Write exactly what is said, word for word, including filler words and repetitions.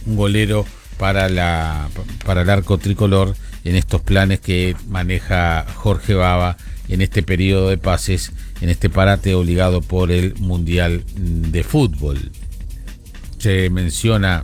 un golero para la para el arco tricolor en estos planes que maneja Jorge Baba en este periodo de pases, en este parate obligado por el Mundial de Fútbol. Se menciona